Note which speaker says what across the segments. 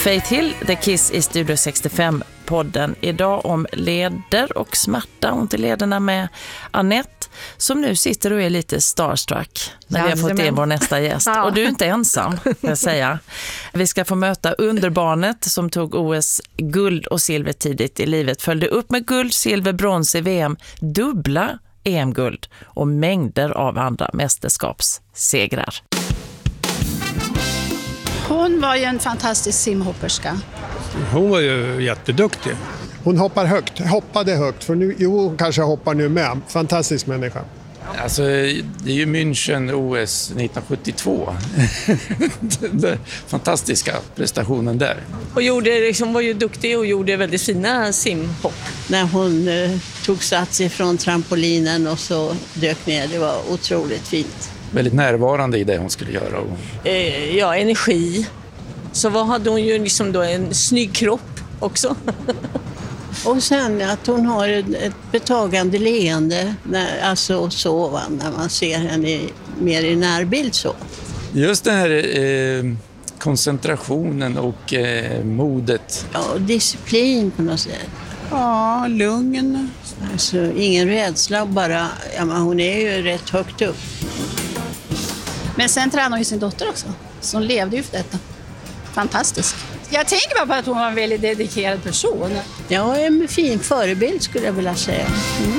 Speaker 1: Faith Hill, The Kiss i Studio 65-podden. Idag om leder och smärta, ont i lederna med Annette som nu sitter och är lite starstruck när vi har fått in vår nästa gäst. Ja. Och du är inte ensam, kan jag säga. Vi ska få möta underbarnet som tog OS guld och silver tidigt i livet. Följde upp med guld, silver, brons i VM, dubbla EM-guld och mängder av andra mästerskapssegrar.
Speaker 2: Hon var ju en fantastisk simhopperska.
Speaker 3: Hon var ju jätteduktig.
Speaker 4: Hon hoppade högt, för nu, hon kanske hoppar nu med. Fantastisk människa.
Speaker 5: Alltså, det är ju München OS 1972. Den fantastiska prestationen där.
Speaker 6: Och var ju duktig och gjorde väldigt fina simhopp.
Speaker 7: När hon tog sats ifrån trampolinen och så dök ner, det var otroligt fint.
Speaker 5: Väldigt närvarande i det hon skulle göra.
Speaker 6: Energi. Så hade hon ju liksom då en snygg kropp också.
Speaker 7: Och sen att hon har ett betagande leende, när man ser henne mer i närbild så.
Speaker 5: Just den här koncentrationen och modet.
Speaker 7: Ja, disciplin på något sätt.
Speaker 2: Ja, lugn.
Speaker 7: Alltså ingen rädsla, bara, hon är ju rätt högt upp.
Speaker 2: Men sen tränade hon ju sin dotter också, så hon levde ju för detta. Fantastiskt. Jag tänker bara på att hon var en väldigt dedikerad person.
Speaker 7: Ja, en fin förebild skulle jag vilja säga. Mm.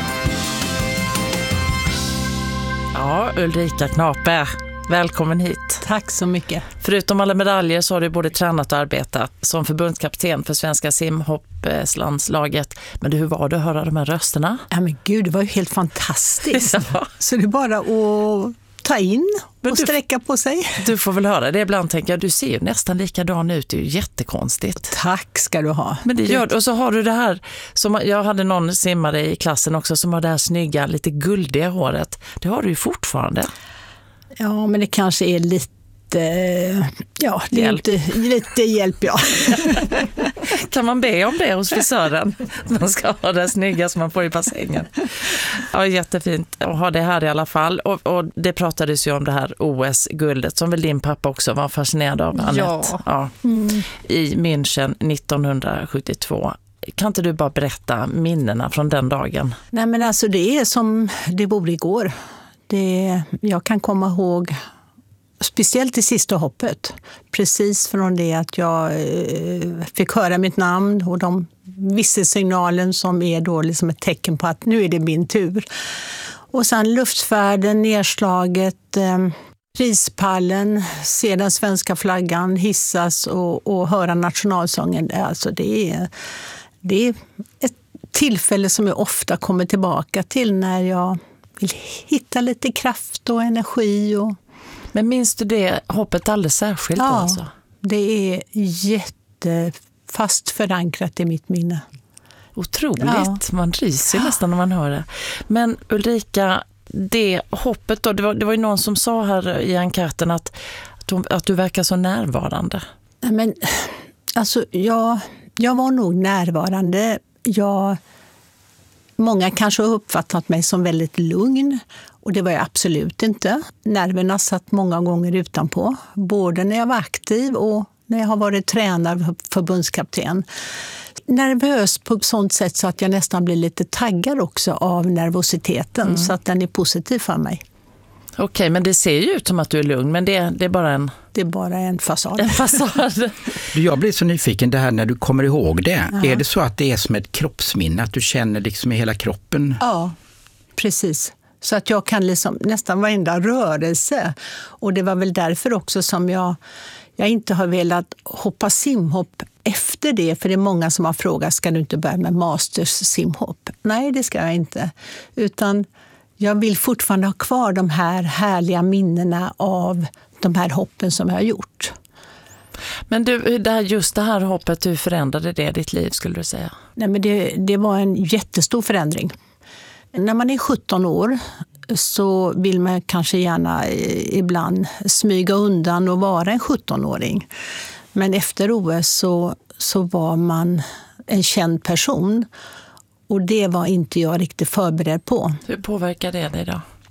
Speaker 1: Ja, Ulrika Knape, välkommen hit.
Speaker 8: Tack så mycket.
Speaker 1: Förutom alla medaljer så har du både tränat och arbetat som förbundskapten för svenska simhoppslandslaget. Men hur var det att höra de här rösterna?
Speaker 8: Ja men gud, det var ju helt fantastiskt.
Speaker 1: Ja.
Speaker 8: Så det är bara att ta in och sträcka på sig.
Speaker 1: Du får väl höra det ibland, tänker jag. Du ser ju nästan likadan ut, det är ju jättekonstigt.
Speaker 8: Tack ska du ha.
Speaker 1: Men det gör, och så har du det här, som jag hade någon simmare i klassen också som har det här snygga, lite guldiga håret. Det har du ju fortfarande.
Speaker 8: Ja, men det kanske är lite... Ja, det är lite hjälp, ja.
Speaker 1: Kan man be om det hos frisören? Man ska ha det snygga som man får i bassängen. Ja, jättefint att ha det här i alla fall. Och det pratades ju om det här OS-guldet som väl din pappa också var fascinerad av, Annette. Ja. I München 1972. Kan inte du bara berätta minnena från den dagen?
Speaker 8: Nej, men alltså det är som det vore igår. Jag kan komma ihåg... Speciellt i sista hoppet, precis från det att jag fick höra mitt namn och de visselsignalen som är då liksom ett tecken på att nu är det min tur. Och sen luftfärden, nedslaget, prispallen, se den svenska flaggan hissas och höra nationalsången. Alltså det är ett tillfälle som jag ofta kommer tillbaka till när jag vill hitta lite kraft och energi.
Speaker 1: Men minns du det hoppet alldeles särskilt?
Speaker 8: Ja,
Speaker 1: alltså?
Speaker 8: Det är jättefast förankrat i mitt minne.
Speaker 1: Otroligt, ja. Man ryser nästan när man hör det. Men Ulrika, det hoppet då, det var ju någon som sa här i enkäten att du verkar så närvarande.
Speaker 8: Men alltså, jag var nog närvarande. Många kanske har uppfattat mig som väldigt lugn. Och det var jag absolut inte. Nerverna satt många gånger utanpå. Både när jag var aktiv och när jag har varit tränare och förbundskapten. Nervös på ett sånt sätt så att jag nästan blir lite taggad också av nervositeten. Så att den är positiv för mig.
Speaker 1: Okej, men det ser ju ut som att du är lugn. Men det är bara en...
Speaker 8: Det är bara en fasad.
Speaker 1: En fasad.
Speaker 9: Jag blir så nyfiken det här när du kommer ihåg det. Ja. Är det så att det är som ett kroppsminne? Att du känner liksom i hela kroppen?
Speaker 8: Ja, precis. Så att jag kan liksom nästan varenda rörelse. Och det var väl därför också som jag inte har velat hoppa simhopp efter det. För det är många som har frågat, ska du inte börja med masters simhopp? Nej, det ska jag inte. Utan jag vill fortfarande ha kvar de här härliga minnena av de här hoppen som jag har gjort.
Speaker 1: Men du, just det här hoppet, hur förändrade det ditt liv skulle du säga?
Speaker 8: Nej, men det var en jättestor förändring. När man är 17 år så vill man kanske gärna ibland smyga undan och vara en 17-åring. Men efter OS så var man en känd person och det var inte jag riktigt förberedd på.
Speaker 1: Hur påverkar det dig då?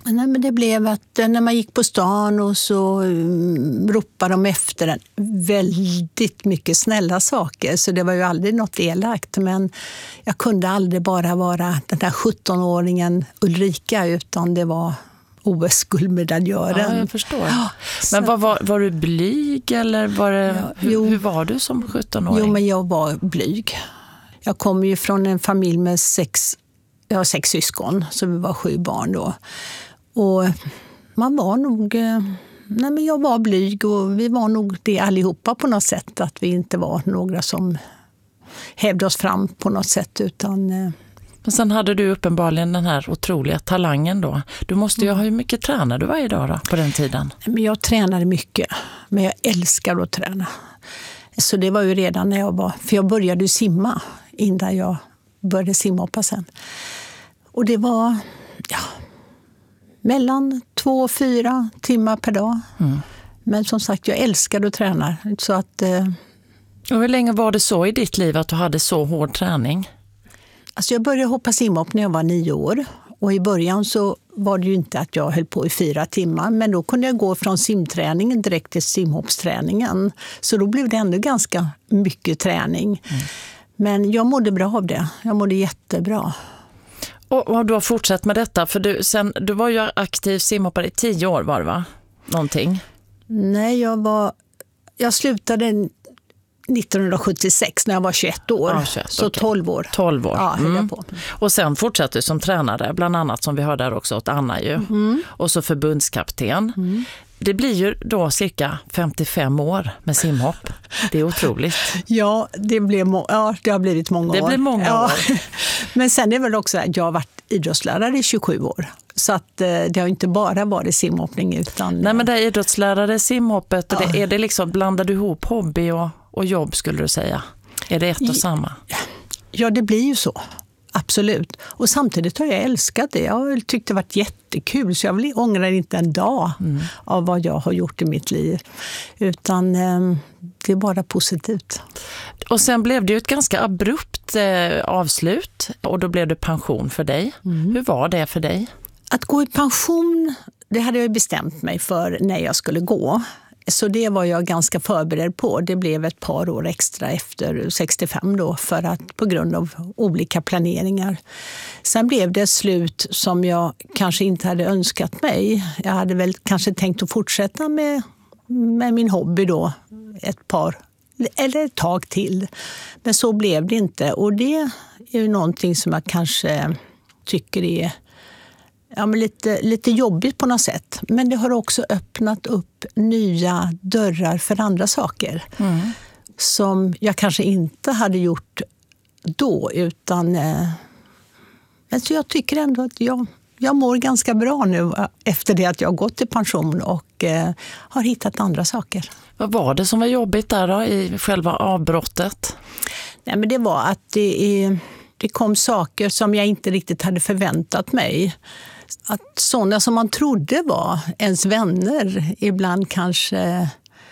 Speaker 8: Nej, men det blev att när man gick på stan och så ropade de efter en väldigt mycket snälla saker. Så det var ju aldrig något elakt. Men jag kunde aldrig bara vara den där 17-åringen Ulrika, utan det var OS-guldmedaljören.
Speaker 1: Ja, jag förstår. Ja, men var du blyg eller var det, hur var du som 17-åring?
Speaker 8: Jo, men jag var blyg. Jag kom ju från en familj med 6 syskon, så vi var 7 barn då. Och man var nog... Nej, men jag var blyg och vi var nog det allihopa på något sätt. Att vi inte var några som hävde oss fram på något sätt, utan...
Speaker 1: Men sen hade du uppenbarligen den här otroliga talangen då. Du måste ju ha hur mycket tränade du varje dag då, på den tiden?
Speaker 8: Men jag tränade mycket, men jag älskar att träna. Så det var ju redan när jag var... För jag började simma innan jag började simhoppa sen. Och det var mellan 2 och 4 timmar per dag. Mm. Men som sagt, jag älskade att träna. Så att,
Speaker 1: och hur länge var det så i ditt liv att du hade så hård träning?
Speaker 8: Alltså jag började hoppa simhopp när jag var 9 år. Och i början så var det ju inte att jag höll på i 4 timmar. Men då kunde jag gå från simträningen direkt till simhoppsträningen. Så då blev det ändå ganska mycket träning. Mm. Men jag mådde bra av det. Jag mådde jättebra.
Speaker 1: Och du har fortsatt med detta, för du var ju aktiv simhoppare i 10 år var det, va? Någonting?
Speaker 8: Nej, jag slutade 1976 när jag var 21 år. Ja, 21, så okay. 12 år.
Speaker 1: 12 år.
Speaker 8: Ja, höll jag på.
Speaker 1: Och sen fortsatte du som tränare, bland annat som vi hörde där också åt Anna ju. Mm. Och så förbundskapten. Mm. Det blir ju då cirka 55 år med simhopp. Det är otroligt.
Speaker 8: Ja, det har blivit många år.
Speaker 1: Det blir många år.
Speaker 8: Men sen är det väl också att jag har varit idrottslärare i 27 år. Så att det har inte bara varit simhoppning utan...
Speaker 1: Nej, men det är idrottslärare, simhoppet, ja. Är det liksom, blandar du ihop hobby och jobb skulle du säga? Är det ett och samma?
Speaker 8: Ja, det blir ju så. Absolut. Och samtidigt har jag älskat det. Jag har tyckt det varit jättekul, så jag ångrar inte en dag av vad jag har gjort i mitt liv. Utan det är bara positivt.
Speaker 1: Och sen blev det ju ett ganska abrupt avslut och då blev det pension för dig. Mm. Hur var det för dig?
Speaker 8: Att gå i pension, det hade jag bestämt mig för när jag skulle gå. Så det var jag ganska förberedd på. Det blev ett par år extra efter 65 då, för att på grund av olika planeringar. Sen blev det slut som jag kanske inte hade önskat mig. Jag hade väl kanske tänkt att fortsätta med min hobby då ett tag till. Men så blev det inte, och det är ju någonting som jag kanske tycker är lite jobbigt på något sätt. Men det har också öppnat upp nya dörrar för andra saker. Mm. Som jag kanske inte hade gjort då. Utan alltså jag tycker ändå att jag mår ganska bra nu efter det att jag har gått i pension och har hittat andra saker.
Speaker 1: Vad var det som var jobbigt där då i själva avbrottet?
Speaker 8: Nej, men det var att det kom saker som jag inte riktigt hade förväntat mig. Att sådana som man trodde var ens vänner ibland kanske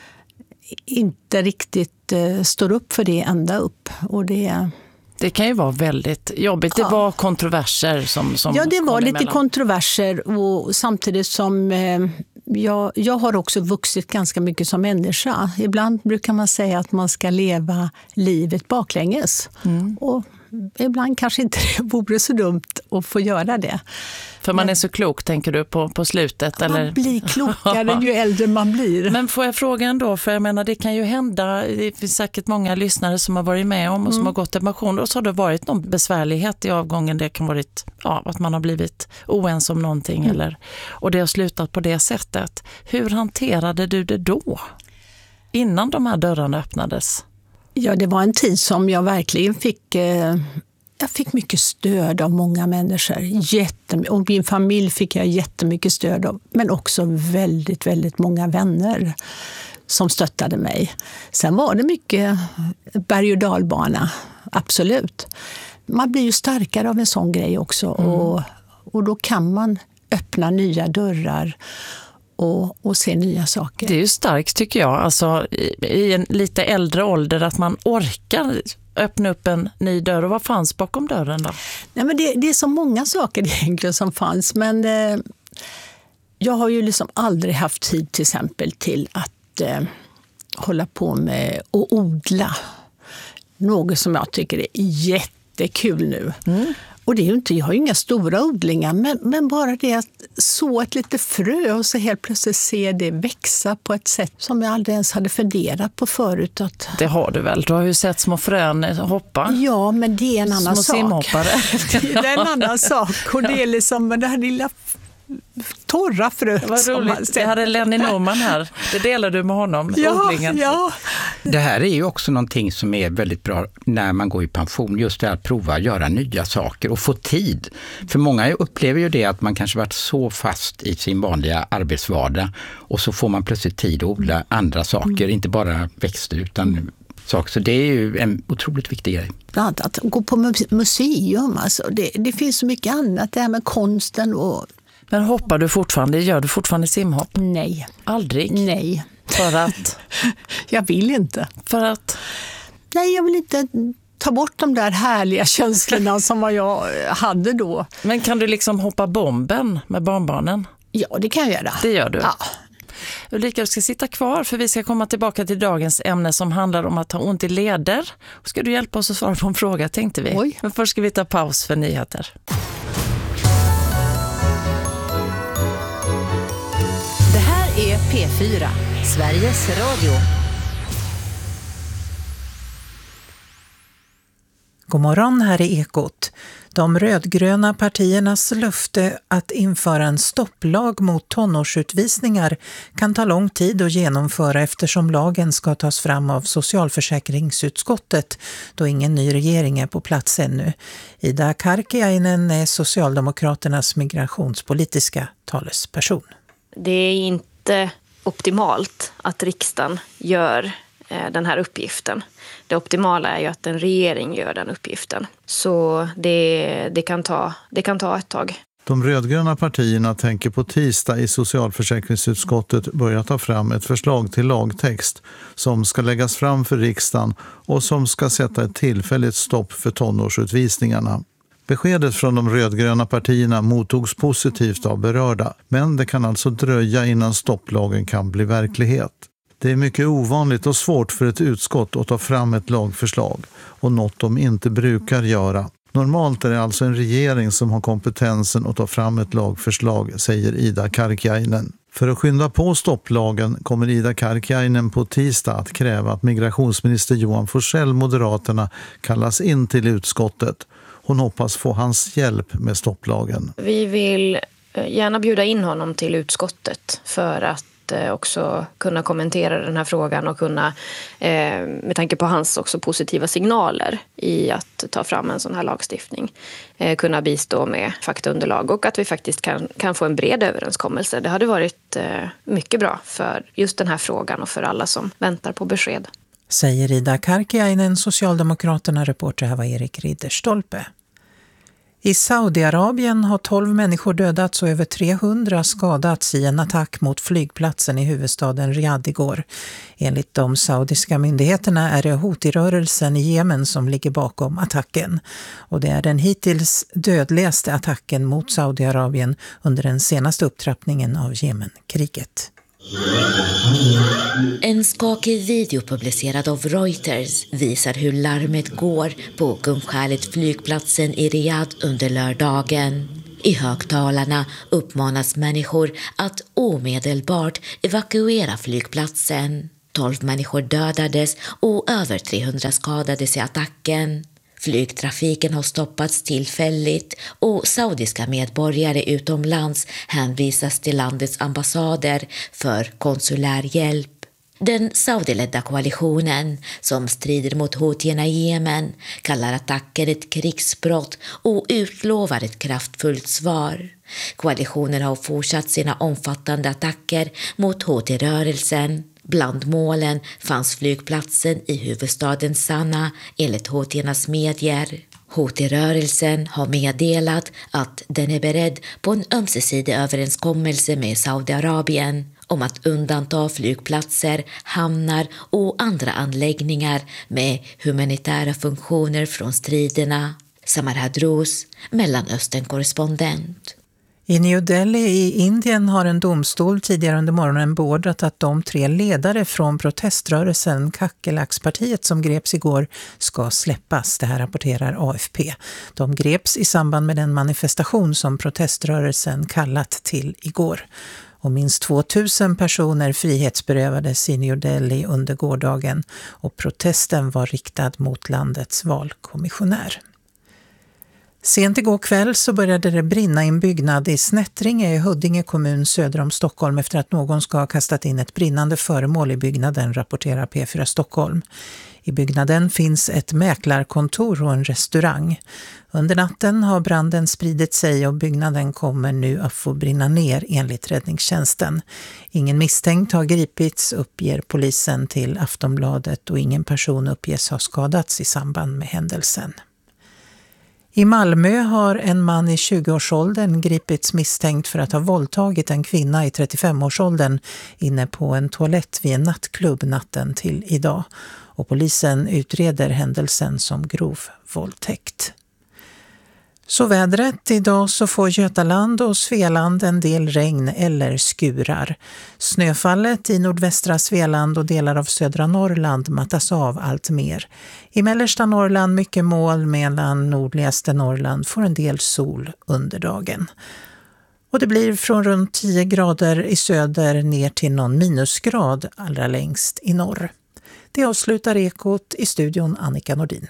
Speaker 8: inte riktigt står upp för det ända upp. Och
Speaker 1: det kan ju vara väldigt jobbigt. Det var kontroverser som
Speaker 8: ja, det var lite
Speaker 1: emellan.
Speaker 8: Kontroverser, och samtidigt som jag har också vuxit ganska mycket som människa. Ibland brukar man säga att man ska leva livet baklänges. Mm. Och ibland kanske inte det vore så dumt att få göra det.
Speaker 1: För man är så klok, tänker du, på slutet? Eller?
Speaker 8: Man blir klokare ju äldre man blir.
Speaker 1: Men får jag fråga ändå, för jag menar det kan ju hända, det finns säkert många lyssnare som har varit med om och som har gått i pension, och så har det varit någon besvärlighet i avgången. Det kan varit att man har blivit oens om någonting och det har slutat på det sättet. Hur hanterade du det då? Innan de här dörrarna öppnades?
Speaker 8: Ja, det var en tid som jag verkligen fick mycket stöd av många människor. Och min familj fick jag jättemycket stöd av. Men också väldigt, väldigt många vänner som stöttade mig. Sen var det mycket berg- och dalbana, absolut. Man blir ju starkare av en sån grej också. Och då kan man öppna nya dörrar och se nya saker.
Speaker 1: Det är ju starkt, tycker jag, alltså i en lite äldre ålder, att man orkar öppna upp en ny dörr. Och vad fanns bakom dörren då?
Speaker 8: Nej, men det är så många saker egentligen som fanns, men Jag har ju liksom aldrig haft tid till exempel till att hålla på med och odla. Något som jag tycker är jättekul nu. Och det är ju inte, jag har ju inga stora odlingar, men bara det att så ett lite frö och så helt plötsligt se det växa på ett sätt som jag aldrig ens hade funderat på förut. Att...
Speaker 1: Det har du väl? Du har ju sett små frön hoppa.
Speaker 8: Ja, men det är en annan sak.
Speaker 1: Små simhoppare.
Speaker 8: Det är en annan sak och det är liksom det här lilla torra fröet.
Speaker 1: Vad roligt. Jag hade Lenny Norman här. Det delar du med honom, odlingen.
Speaker 8: Ja.
Speaker 9: Det här är ju också någonting som är väldigt bra när man går i pension. Just det att prova att göra nya saker och få tid. För många upplever ju det att man kanske varit så fast i sin vanliga arbetsvardag och så får man plötsligt tid att odla andra saker. Inte bara växter utan saker. Så det är ju en otroligt viktig grej.
Speaker 8: Bland annat att gå på museum. Alltså. Det finns så mycket annat. Det här med konsten och...
Speaker 1: Men hoppar du fortfarande? Gör du fortfarande simhopp?
Speaker 8: Nej.
Speaker 1: Aldrig?
Speaker 8: Nej.
Speaker 1: För att?
Speaker 8: Jag vill inte.
Speaker 1: För att?
Speaker 8: Nej, jag vill inte ta bort de där härliga känslorna som jag hade då.
Speaker 1: Men kan du liksom hoppa bomben med barnbarnen?
Speaker 8: Ja, det kan jag göra.
Speaker 1: Det gör du?
Speaker 8: Ja.
Speaker 1: Ulrika, du ska sitta kvar för vi ska komma tillbaka till dagens ämne som handlar om att ha ont i leder. Ska du hjälpa oss att svara på en fråga, tänkte vi.
Speaker 8: Oj.
Speaker 1: Men först ska vi ta paus för nyheter.
Speaker 10: Det här är P4, Sveriges Radio.
Speaker 11: God morgon, här är Ekot. De rödgröna partiernas löfte att införa en stopplag mot tonårsutvisningar kan ta lång tid att genomföra eftersom lagen ska tas fram av socialförsäkringsutskottet då ingen ny regering är på plats ännu. Ida Karkiainen är Socialdemokraternas migrationspolitiska talesperson.
Speaker 12: Det är inte optimalt att riksdagen gör den här uppgiften. Det optimala är ju att en regering gör den uppgiften. Så det kan ta ett tag.
Speaker 13: De rödgröna partierna tänker på tisdag i socialförsäkringsutskottet börja ta fram ett förslag till lagtext som ska läggas fram för riksdagen och som ska sätta ett tillfälligt stopp för tonårsutvisningarna. Beskedet från de rödgröna partierna mottogs positivt av berörda, men det kan alltså dröja innan stopplagen kan bli verklighet. Det är mycket ovanligt och svårt för ett utskott att ta fram ett lagförslag och något de inte brukar göra. Normalt är det alltså en regering som har kompetensen att ta fram ett lagförslag, säger Ida Karkiainen. För att skynda på stopplagen kommer Ida Karkiainen på tisdag att kräva att migrationsminister Johan Forssell, Moderaterna, kallas in till utskottet. Hon hoppas få hans hjälp med stopplagen.
Speaker 12: Vi vill gärna bjuda in honom till utskottet för att också kunna kommentera den här frågan och kunna, med tanke på hans också positiva signaler i att ta fram en sån här lagstiftning, kunna bistå med faktaunderlag och att vi faktiskt kan få en bred överenskommelse. Det hade varit mycket bra för just den här frågan och för alla som väntar på besked.
Speaker 11: Säger Ida Karkiainen, Socialdemokraterna. Reporter här var Erik Ridderstolpe. I Saudiarabien har 12 människor dödats och över 300 skadats i en attack mot flygplatsen i huvudstaden Riyadh igår. Enligt de saudiska myndigheterna är det Houthi-rörelsen i Jemen som ligger bakom attacken. Och det är den hittills dödligaste attacken mot Saudiarabien under den senaste upptrappningen av Jemenkriget.
Speaker 14: En skakig video publicerad av Reuters visar hur larmet går på Kum Khalid flygplatsen i Riyadh under lördagen. I högtalarna uppmanas människor att omedelbart evakuera flygplatsen. 12 människor dödades och över 300 skadades i attacken. Flygtrafiken har stoppats tillfälligt och saudiska medborgare utomlands hänvisas till landets ambassader för konsulär hjälp. Den saudiledda koalitionen som strider mot houthierna i Jemen kallar attacken ett krigsbrott och utlovar ett kraftfullt svar. Koalitionen har fortsatt sina omfattande attacker mot Houthi-rörelsen. Bland målen fanns flygplatsen i huvudstaden Sanaa enligt Houthiernas medier. Houthi-rörelsen har meddelat att den är beredd på en ömsesidig överenskommelse med Saudiarabien om att undanta flygplatser, hamnar och andra anläggningar med humanitära funktioner från striderna. Samar Hadrous, Mellanöstern-korrespondent.
Speaker 11: I New Delhi i Indien har en domstol tidigare under morgonen beordrat att de 3 ledare från proteströrelsen Kakelaks-partiet som greps igår ska släppas. Det här rapporterar AFP. De greps i samband med den manifestation som proteströrelsen kallat till igår. Och minst 2000 personer frihetsberövades i New Delhi under gårdagen och protesten var riktad mot landets valkommissionär. Sent igår kväll så började det brinna i en byggnad i Snättringe i Huddinge kommun söder om Stockholm efter att någon ska ha kastat in ett brinnande föremål i byggnaden, rapporterar P4 Stockholm. I byggnaden finns ett mäklarkontor och en restaurang. Under natten har branden spridit sig och byggnaden kommer nu att få brinna ner enligt räddningstjänsten. Ingen misstänkt har gripits, uppger polisen till Aftonbladet, och ingen person uppges ha skadats i samband med händelsen. I Malmö har en man i 20-årsåldern gripits misstänkt för att ha våldtagit en kvinna i 35-årsåldern inne på en toalett vid en nattklubb natten till idag. Och polisen utreder händelsen som grov våldtäkt. Så vädret, idag så får Götaland och Svealand en del regn eller skurar. Snöfallet i nordvästra Svealand och delar av södra Norrland mattas av allt mer. I mellersta Norrland mycket moln, medan nordligaste Norrland får en del sol under dagen. Och det blir från runt 10 grader i söder ner till någon minusgrad allra längst i norr. Det avslutar Ekot, i studion Annika Nordin.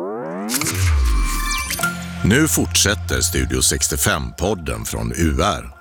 Speaker 15: Nu fortsätter Studio 65-podden från UR.